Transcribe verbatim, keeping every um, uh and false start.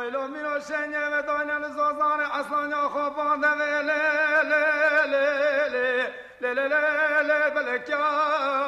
ویلو میرو شنگه و داینل زوزان اصلا یا خوابانده لی لی لی لی لی لی لی لی لی بلکیا